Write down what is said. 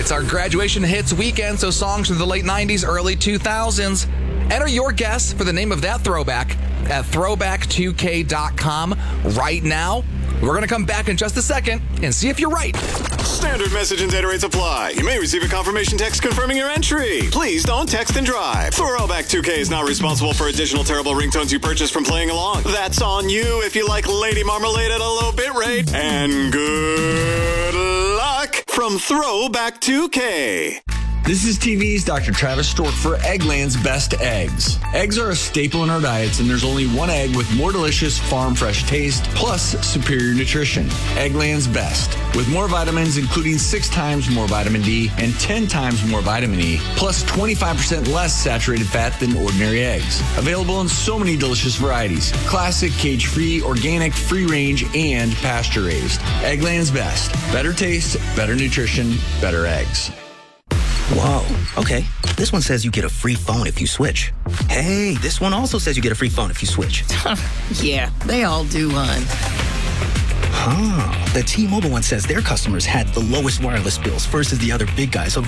It's our graduation hits weekend, so songs from the late 90s, early 2000s. Enter your guess for the name of that throwback at throwback2k.com right now. We're going to come back in just a second and see if you're right. Standard message and data rates apply. You may receive a confirmation text confirming your entry. Please don't text and drive. Throwback 2K is not responsible for additional terrible ringtones you purchase from playing along. That's on you if you like Lady Marmalade at a low bit rate. And good luck from Throwback 2K. This is TV's Dr. Travis Stork for Eggland's Best Eggs. Eggs are a staple in our diets, and there's only one egg with more delicious farm fresh taste, plus superior nutrition. Eggland's Best. With more vitamins, including 6 times more vitamin D and 10 times more vitamin E, plus 25% less saturated fat than ordinary eggs. Available in so many delicious varieties. Classic, cage-free, organic, free-range, and pasture-raised. Eggland's Best. Better taste, better nutrition, better eggs. Whoa, okay. This one says you get a free phone if you switch. Hey, this one also says you get a free phone if you switch. Yeah, they all do, hon. The T-Mobile one says their customers had the lowest wireless bills versus the other big guys. So